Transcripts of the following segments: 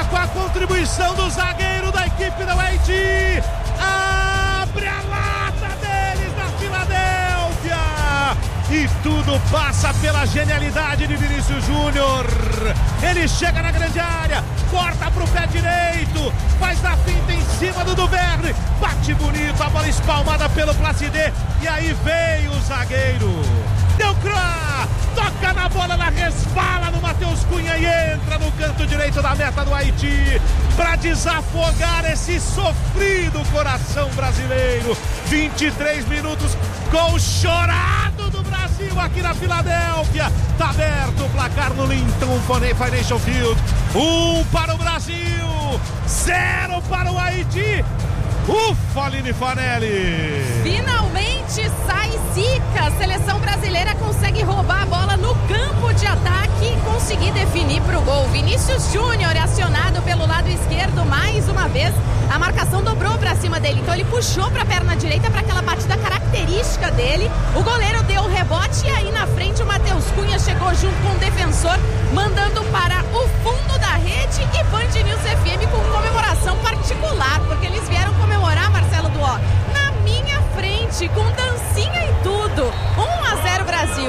com a contribuição do zagueiro da equipe da Haiti. Abre a lata deles na Filadélfia. E tudo passa pela genialidade de Vinícius Júnior. Ele chega na grande área, corta pro pé direito, faz a finta em cima do Duverne, bate bonito, a bola espalmada pelo Placide. E aí veio o zagueiro. Delcroix toca na bola, na resbala no Matheus Cunha e entra no canto direito da meta do Haiti para desafogar esse sofrido coração brasileiro. 23 minutos, gol chorado do Brasil aqui na Filadélfia. Tá aberto o placar no Linton Financial Field. 1 para o Brasil, 0 para o Haiti. Ufa, Aline Fanelli! Finalmente sai zica. A seleção brasileira consegue roubar a bola no campo de ataque e conseguir definir para o gol. Vinícius Júnior é acionado pelo lado esquerdo mais uma vez. A marcação dobrou para cima dele, então ele puxou para a perna direita para aquela batida característica dele. O goleiro deu o rebote e aí na frente o Matheus Cunha chegou junto com o defensor, mandando para o fundo da rede. E Band News FM com comemoração particular, porque eles vieram comemorar, Marcelo Duó, na minha frente, com dancinha e tudo. 1-0 Brasil.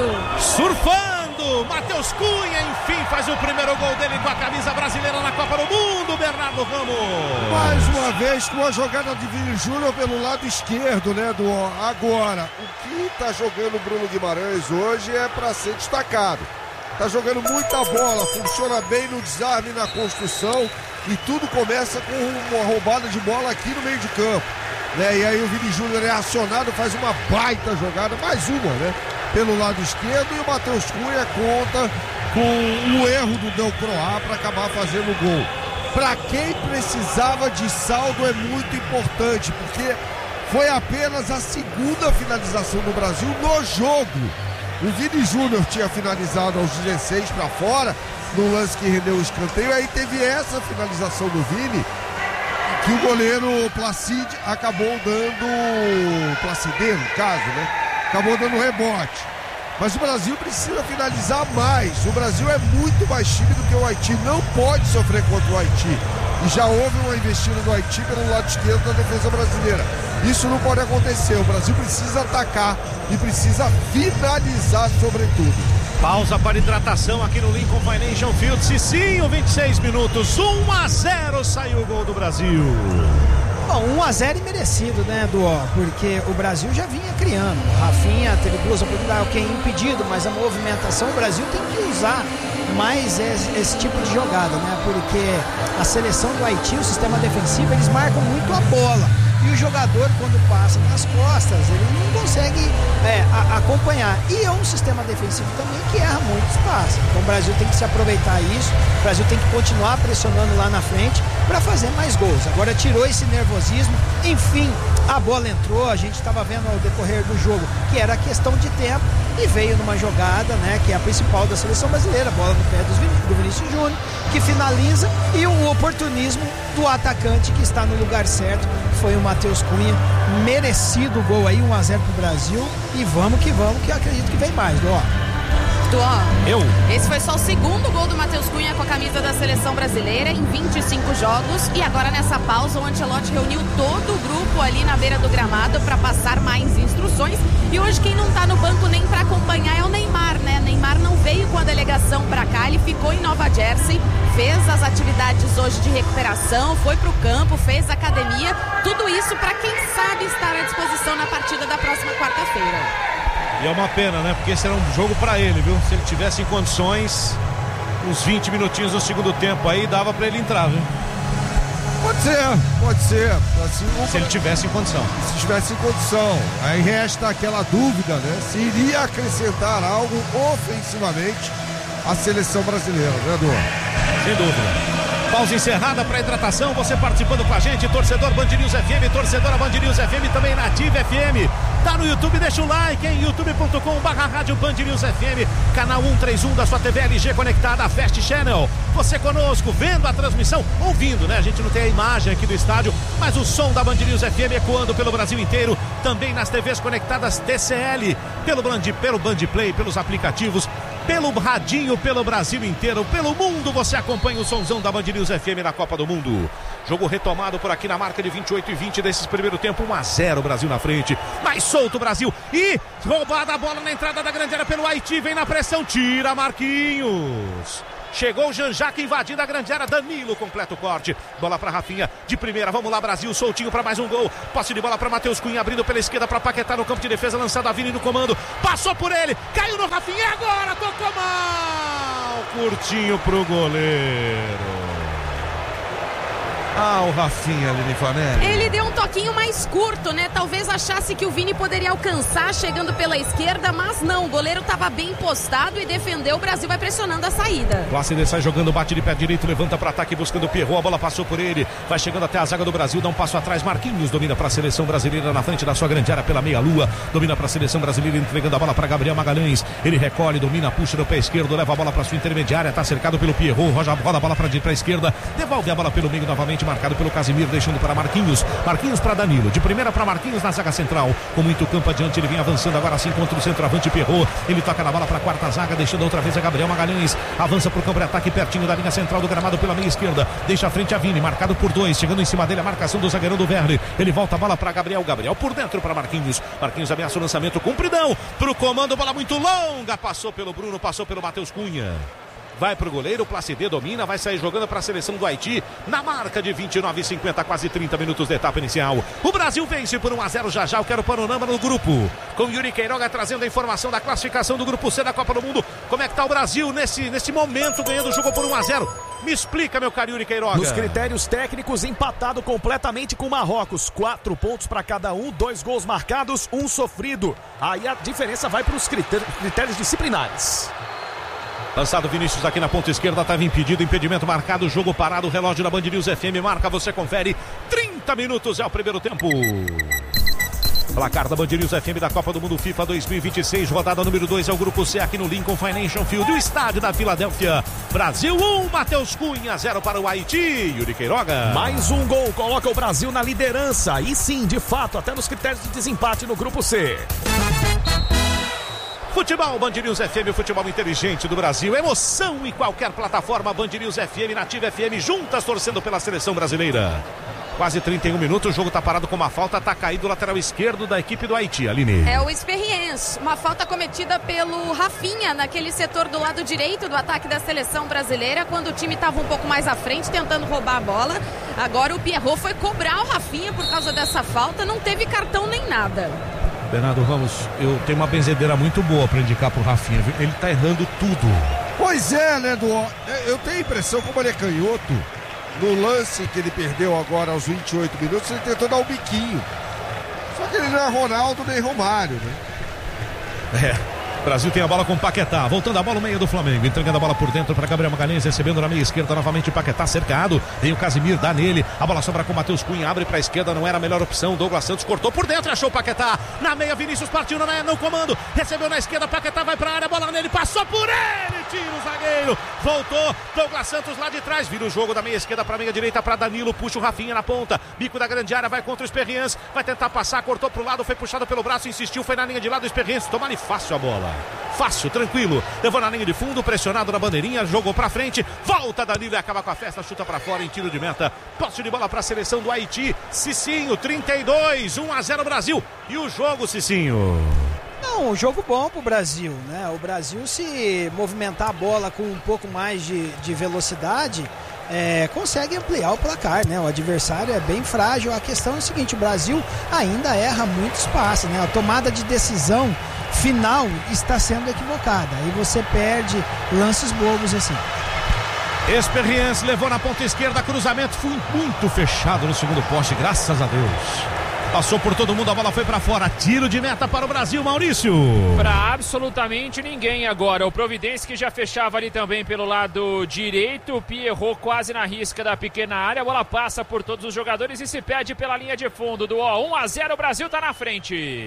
Surfando, Matheus Cunha, enfim, faz o primeiro gol dele com a camisa brasileira na Copa do Mundo, Bernardo Ramos. Mais uma vez com a jogada de Vini Júnior pelo lado esquerdo, né, Duó? Agora, o que tá jogando o Bruno Guimarães hoje é para ser destacado. Tá jogando muita bola, funciona bem no desarme, na construção, e tudo começa com uma roubada de bola aqui no meio de campo, né? E aí o Vini Júnior é acionado, faz uma baita jogada, mais uma, né? Pelo lado esquerdo, e o Matheus Cunha conta com o erro do Delcroix para acabar fazendo o gol. Para quem precisava de saldo é muito importante, porque foi apenas a segunda finalização do Brasil no jogo. O Vini Júnior tinha finalizado aos 16 para fora, no lance que rendeu o escanteio. Aí teve essa finalização do Vini, que o goleiro Placide acabou dando, Placide no caso, né? Acabou dando rebote. Mas o Brasil precisa finalizar mais. O Brasil é muito mais time do que o Haiti. Não pode sofrer contra o Haiti. E já houve uma investida do Haiti pelo lado esquerdo da defesa brasileira. Isso não pode acontecer. O Brasil precisa atacar e precisa finalizar sobretudo. Pausa para hidratação aqui no Lincoln Financial Field. Cicinho, 26 minutos, 1-0, saiu o gol do Brasil. Bom, 1-0 merecido, né, Duó? Porque o Brasil já vinha criando. Rafinha teve duas oportunidades, ok, impedido, mas a movimentação, o Brasil tem que usar mais esse tipo de jogada, né? Porque a seleção do Haiti, o sistema defensivo, eles marcam muito a bola. E o jogador, quando passa nas costas, ele não consegue acompanhar. E é um sistema defensivo também que erra muito espaço. Então o Brasil tem que se aproveitar isso. O Brasil tem que continuar pressionando lá na frente para fazer mais gols. Agora tirou esse nervosismo. Enfim, a bola entrou. A gente estava vendo ao decorrer do jogo que era questão de tempo. E veio numa jogada, né, que é a principal da seleção brasileira. Bola no pé do Vinícius Júnior, que finaliza. E o oportunismo do atacante que está no lugar certo, foi o Matheus Cunha. Merecido o gol aí, 1-0 pro Brasil. E vamos, que eu acredito que vem mais, Duó. Esse foi só o segundo gol do Matheus Cunha com a camisa da seleção brasileira em 25 jogos. E agora nessa pausa o Ancelotti reuniu todo o grupo ali na beira do gramado para passar mais instruções. E hoje quem não tá no banco nem para acompanhar é o Neymar, né? Neymar não veio com a delegação para cá, ele ficou em Nova Jersey, fez as atividades hoje de recuperação, foi pro campo, fez academia, tudo isso para quem sabe estar à disposição na partida da próxima quarta-feira. E é uma pena, né? Porque esse era um jogo pra ele, viu? Se ele tivesse em condições, uns 20 minutinhos no segundo tempo aí, dava pra ele entrar, viu? Pode ser. Assim, se ele tivesse em condição. Se tivesse em condição. Aí resta aquela dúvida, né? Se iria acrescentar algo ofensivamente à seleção brasileira, né, Edu? Sem dúvida. Pausa encerrada para hidratação, você participando com a gente, torcedor Band News FM, torcedora Band News FM, também na Ativa FM. Tá no YouTube, deixa o like em youtube.com/rádio Band News FM, canal 131 da sua TV LG conectada, Fast Channel. Você conosco, vendo a transmissão, ouvindo, né? A gente não tem a imagem aqui do estádio, mas o som da Band News FM ecoando pelo Brasil inteiro, também nas TVs conectadas TCL, pelo Band Play, pelos aplicativos. Pelo radinho, pelo Brasil inteiro, pelo mundo, você acompanha o sonzão da Band News FM na Copa do Mundo. Jogo retomado por aqui na marca de 28-20 desses primeiro tempo, 1-0 Brasil na frente. Mais solto o Brasil e roubada a bola na entrada da grande área pelo Haiti, vem na pressão, tira Marquinhos. Chegou o Jean-Jacques invadindo a grande área, Danilo completa o corte. Bola para Rafinha, de primeira, vamos lá Brasil, soltinho para mais um gol. Posse de bola para Matheus Cunha, abrindo pela esquerda para Paquetá no campo de defesa, lançado a Vini no comando. Passou por ele, caiu no Rafinha e agora tocou mal. Curtinho pro goleiro. O Rafinha, Lili Fanelli. Ele deu um toquinho mais curto, né? Talvez achasse que o Vini poderia alcançar chegando pela esquerda, mas não. O goleiro estava bem postado e defendeu. O Brasil vai pressionando a saída. Plácido sai jogando, bate de pé direito, levanta para ataque buscando o Pierrot. A bola passou por ele, vai chegando até a zaga do Brasil, dá um passo atrás. Marquinhos domina para a seleção brasileira na frente da sua grande área pela meia-lua. Domina para a seleção brasileira, entregando a bola para Gabriel Magalhães. Ele recolhe, domina, puxa no pé esquerdo, leva a bola para sua intermediária. Está cercado pelo Pierrot, roda a bola para a esquerda, devolve a bola pelo meio novamente. Marcado pelo Casimiro, deixando para Marquinhos para Danilo, de primeira para Marquinhos na zaga central, com muito campo adiante, ele vem avançando agora sim contra o centroavante Pierrot, ele toca na bola para a quarta zaga, deixando outra vez a Gabriel Magalhães, avança para o campo de ataque pertinho da linha central do gramado pela meia esquerda, deixa a frente a Vini, marcado por 2, chegando em cima dele a marcação do zagueirão do Werner, ele volta a bola para Gabriel por dentro para Marquinhos ameaça o lançamento, compridão pro comando, bola muito longa, passou pelo Bruno, passou pelo Matheus Cunha. Vai pro goleiro, o Placide domina, vai sair jogando para a seleção do Haiti na marca de 29:50, quase 30 minutos de etapa inicial. O Brasil vence por 1-0 já. Eu quero o panorama no grupo, com Yuri Queiroga trazendo a informação da classificação do grupo C da Copa do Mundo. Como é que tá o Brasil nesse momento, ganhando o jogo por 1-0? Me explica, meu caro Yuri Queiroga. Nos critérios técnicos, empatado completamente com Marrocos. 4 pontos para cada um, 2 gols marcados, 1 sofrido. Aí a diferença vai para os critérios disciplinares. Lançado Vinícius aqui na ponta esquerda, estava impedido, impedimento marcado, jogo parado, relógio da Band News FM marca, você confere, 30 minutos é o primeiro tempo. Placar da Band News FM da Copa do Mundo FIFA 2026, rodada número 2 é o grupo C aqui no Lincoln Financial Field, o estádio da Filadélfia. Brasil 1, Matheus Cunha, 0 para o Haiti. Yuri Queiroga. Mais um gol, coloca o Brasil na liderança, e sim, de fato, até nos critérios de desempate no grupo C. Futebol Band News FM, o futebol inteligente do Brasil. Emoção em qualquer plataforma. Band News FM, Nativa FM, juntas torcendo pela seleção brasileira. Quase 31 minutos, o jogo tá parado com uma falta, tá caído o lateral esquerdo da equipe do Haiti, Aline. É o Experience, uma falta cometida pelo Rafinha, naquele setor do lado direito do ataque da seleção brasileira, quando o time estava um pouco mais à frente, tentando roubar a bola. Agora o Pierrot foi cobrar o Rafinha por causa dessa falta, não teve cartão nem nada. Bernardo Ramos, eu tenho uma benzedeira muito boa para indicar pro Rafinha, viu? Ele tá errando tudo. Pois é, né, eu tenho a impressão, como ele é canhoto, no lance que ele perdeu agora aos 28 minutos, ele tentou dar um biquinho. Só que ele não é Ronaldo nem Romário, né? Brasil tem a bola com Paquetá, voltando a bola no meio do Flamengo, entregando a bola por dentro para Gabriel Magalhães, recebendo na meia esquerda novamente Paquetá cercado, vem o Casimiro, dá nele, a bola sobra com o Matheus Cunha, abre para a esquerda, não era a melhor opção, Douglas Santos cortou por dentro, achou o Paquetá, na meia Vinícius partiu no comando, recebeu na esquerda, Paquetá vai para a área, bola nele, passou por ele, tira o zagueiro, voltou, Douglas Santos lá de trás, vira o jogo da meia esquerda para a meia direita para Danilo, puxa o Rafinha na ponta, bico da grande área, vai contra o Experience, vai tentar passar, cortou pro lado, foi puxado pelo braço, insistiu, foi na linha de lado do Experience, toma-lhe fácil a bola. Fácil, tranquilo, levou na linha de fundo, pressionado na bandeirinha, jogou pra frente, volta Danilo e acaba com a festa, chuta pra fora em tiro de meta, posse de bola pra seleção do Haiti, Cicinho, 32, 1-0 Brasil, e o jogo, Cicinho? Não, um jogo bom pro Brasil, né? O Brasil, se movimentar a bola com um pouco mais de velocidade, consegue ampliar o placar, né? O adversário é bem frágil. A questão é o seguinte, o Brasil ainda erra muito espaço, né? A tomada de decisão final está sendo equivocada. Aí você perde lances bobos assim. Experience levou na ponta esquerda, cruzamento foi muito fechado no segundo poste, graças a Deus. Passou por todo mundo, a bola foi pra fora. Tiro de meta para o Brasil, Maurício. Pra absolutamente ninguém agora. O Providência que já fechava ali também pelo lado direito. Pierrot quase na risca da pequena área. A bola passa por todos os jogadores e se perde pela linha de fundo do 1-0. O Brasil tá na frente.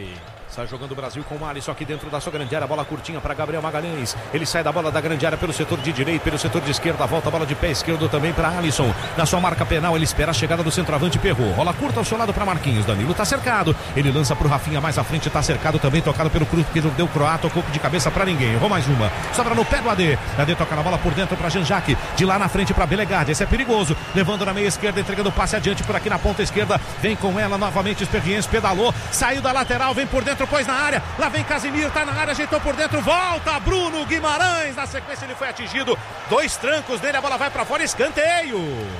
Sai jogando o Brasil com o Alisson aqui dentro da sua grande área. Bola curtinha para Gabriel Magalhães. Ele sai da bola da grande área pelo setor de direito, pelo setor de esquerda. Volta a bola de pé esquerdo também para Alisson. Na sua marca penal, ele espera a chegada do centroavante Perro. Rola curta ao seu lado para Marquinhos. Danilo tá cercado. Ele lança pro Rafinha mais à frente. Tá cercado também. Tocado pelo Cruz, que deu Croata. Tocou de cabeça para ninguém. Errou mais uma. Sobra no pé do AD. AD toca na bola por dentro para Jean-Jacques. De lá na frente para Belegard. Esse é perigoso. Levando na meia esquerda, entregando o passe adiante por aqui na ponta esquerda. Vem com ela novamente. Experiência, pedalou. Saiu da lateral. Vem por dentro, pôs na área. Lá vem Casimiro, tá na área, ajeitou por dentro, volta Bruno Guimarães, na sequência ele foi atingido, 2 trancos nele, a bola vai pra fora, escanteio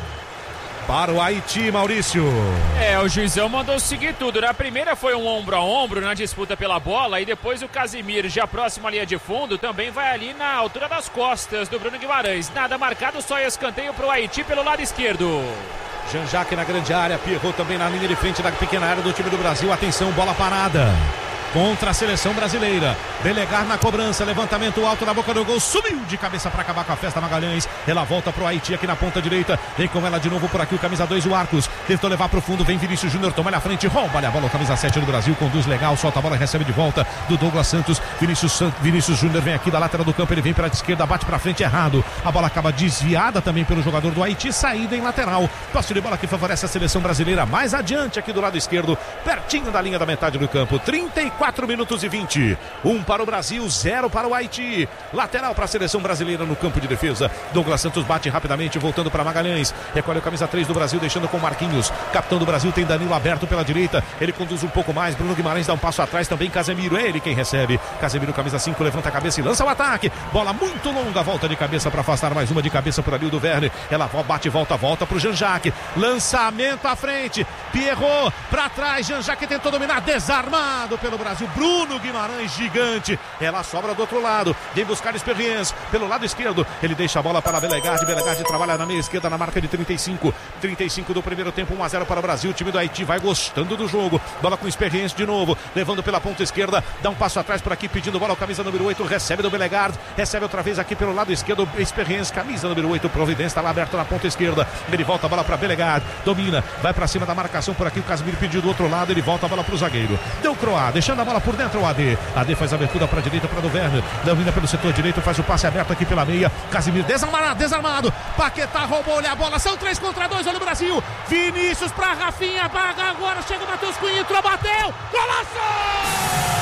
para o Haiti, Maurício. O juizão mandou seguir tudo. Na primeira foi um ombro a ombro na disputa pela bola, e depois o Casimiro, já próximo à linha de fundo, também vai ali na altura das costas do Bruno Guimarães. Nada marcado, só escanteio pro Haiti pelo lado esquerdo. Jean-Jacques na grande área, Pierrot também na linha de frente da pequena área do time do Brasil. Atenção, bola parada contra a seleção brasileira. Belegard na cobrança, levantamento alto na boca do gol, subiu de cabeça para acabar com a festa Magalhães. Ela volta pro Haiti aqui na ponta direita, vem com ela de novo por aqui o camisa 2, o Arcos, tentou levar pro fundo, vem Vinícius Júnior, toma na frente, rouba a bola, o camisa 7 do Brasil, conduz legal, solta a bola, recebe de volta do Douglas Santos. Vinícius Júnior vem aqui da lateral do campo, ele vem pela esquerda, bate pra frente, errado, a bola acaba desviada também pelo jogador do Haiti, saída em lateral, posse de bola que favorece a seleção brasileira, mais adiante aqui do lado esquerdo, pertinho da linha da metade do campo. 34 minutos e 20, 1 para o Brasil, 0 para o Haiti. Lateral para a seleção brasileira no campo de defesa. Douglas Santos bate rapidamente, voltando para Magalhães. Recolhe o camisa 3 do Brasil, deixando com Marquinhos. Capitão do Brasil tem Danilo aberto pela direita. Ele conduz um pouco mais. Bruno Guimarães dá um passo atrás. Também Casemiro, é ele quem recebe. Casemiro, camisa 5, levanta a cabeça e lança o ataque. Bola muito longa, volta de cabeça para afastar mais uma de cabeça por ali do Werner. Ela bate, volta para o Jean-Jacques. Lançamento à frente. Pierrot para trás. Jean-Jacques tentou dominar, desarmado pelo Brasil. Bruno Guimarães, gigante. Ela sobra do outro lado. Vem buscar experiência pelo lado esquerdo. Ele deixa a bola para Belegard. Belegard trabalha na meia esquerda na marca de 35. 35 do primeiro tempo, 1-0 para o Brasil. O time do Haiti vai gostando do jogo. Bola com experiência de novo. Levando pela ponta esquerda. Dá um passo atrás por aqui, pedindo bola ao camisa número 8. Recebe do Belegard. Recebe outra vez aqui pelo lado esquerdo. Experiência, camisa número 8. Providência está lá aberto na ponta esquerda. Ele volta a bola para Belegard. Domina. Vai para cima da marcação por aqui. O Casimiro pediu do outro lado. Ele volta a bola para o zagueiro. Deu Croá. Deixando a bola por dentro o AD. AD faz a abertura para a direita para do Werner. Domina pelo setor direito. Faz o passe aberto aqui pela meia. Casimiro desarmado. Paquetá roubou-lhe a bola. São 3 contra 2. Olha o Brasil. Vinícius para Rafinha. Agora chega o Matheus Cunha. Entrou, bateu. Golaço!